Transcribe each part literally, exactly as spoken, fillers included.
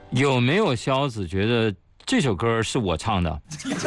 有没有肖子觉得这首歌是我唱的？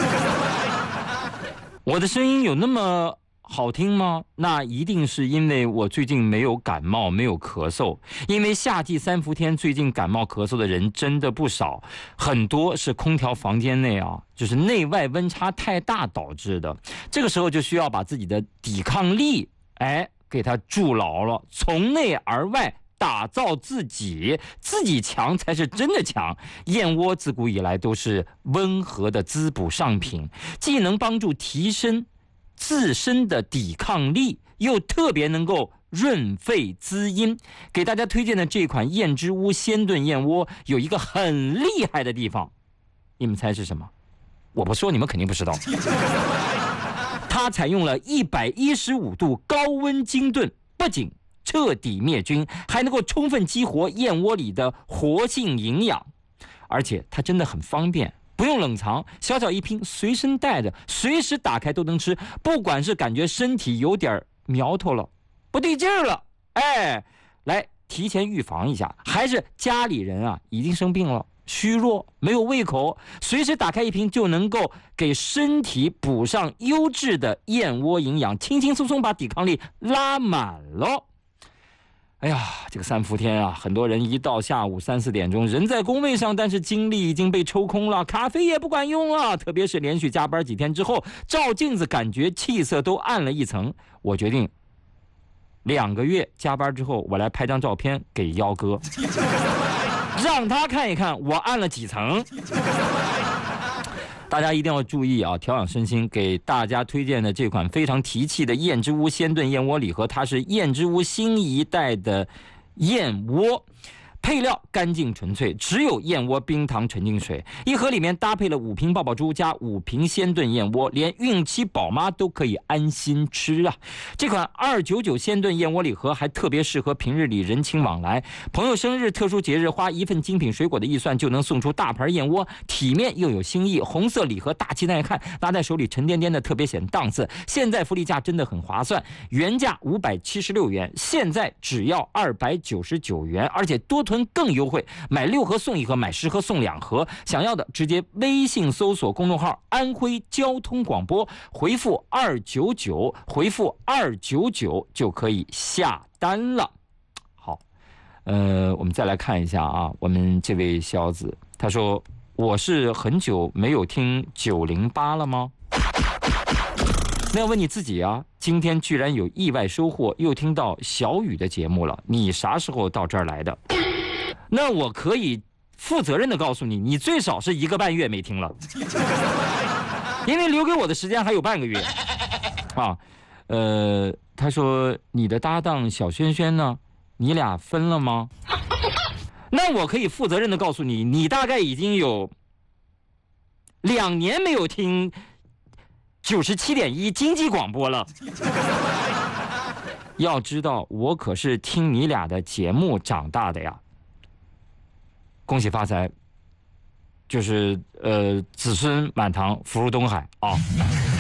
我的声音有那么好听吗？那一定是因为我最近没有感冒，没有咳嗽。因为夏季三伏天，最近感冒咳嗽的人真的不少，很多是空调房间内啊，就是内外温差太大导致的。这个时候就需要把自己的抵抗力，哎，给它筑牢了，从内而外打造自己，自己强才是真的强。燕窝自古以来都是温和的滋补上品，既能帮助提升自身的抵抗力，又特别能够润肺滋阴。给大家推荐的这款燕之屋鲜炖燕窝有一个很厉害的地方，你们猜是什么？我不说你们肯定不知道。它采用了一百一十五度高温精炖，不仅彻底灭菌，还能够充分激活燕窝里的活性营养，而且它真的很方便，不用冷藏，小小一瓶随身带着，随时打开都能吃。不管是感觉身体有点苗头了，不对劲儿了，哎，来提前预防一下，还是家里人啊已经生病了，虚弱没有胃口，随时打开一瓶就能够给身体补上优质的燕窝营养，轻轻松松把抵抗力拉满了。哎呀，这个三伏天啊，很多人一到下午三四点钟，人在工位上，但是精力已经被抽空了，咖啡也不管用了。特别是连续加班几天之后，照镜子感觉气色都暗了一层。我决定两个月加班之后，我来拍张照片给幺哥，让他看一看我暗了几层。大家一定要注意啊，调养身心。给大家推荐的这款非常提气的燕之屋鲜炖燕窝礼盒，它是燕之屋新一代的燕窝，配料干净纯粹，只有燕窝冰糖纯净水。一盒里面搭配了五瓶爆爆珠加五瓶鲜炖燕窝，连孕期宝妈都可以安心吃啊！这款二九九鲜炖燕窝礼盒还特别适合平日里人情往来，朋友生日、特殊节日，花一份精品水果的预算就能送出大盘燕窝，体面又有新意。红色礼盒大气耐看，拿在手里沉甸甸的，特别显档次。现在福利价真的很划算，原价五百七十六元，现在只要二百九十九元，而且多囤更优惠，买六盒送一盒，买十盒送两盒。想要的直接微信搜索公众号安徽交通广播，回复二九九，回复二九九就可以下单了。好，呃，我们再来看一下啊，我们这位小子他说，我是很久没有听九零八了吗？那要问你自己啊，今天居然有意外收获，又听到小雨的节目了，你啥时候到这儿来的？那我可以负责任的告诉你，你最少是一个半月没听了，因为留给我的时间还有半个月啊。呃，他说你的搭档小轩轩呢？你俩分了吗？那我可以负责任的告诉你，你大概已经有两年没有听九十七点一经济广播了。要知道，我可是听你俩的节目长大的呀。恭喜发财，就是呃子孙满堂，福如东海啊。